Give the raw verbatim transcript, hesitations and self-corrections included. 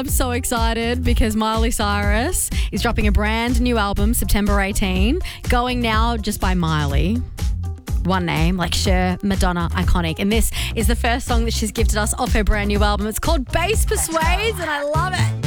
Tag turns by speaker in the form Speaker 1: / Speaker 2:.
Speaker 1: I'm so excited because Miley Cyrus is dropping a brand new album September eighteenth, going now just by Miley. One name, like Cher, Madonna, iconic. And this is the first song that she's gifted us off her brand new album. It's called Bass Persuades, and I love it.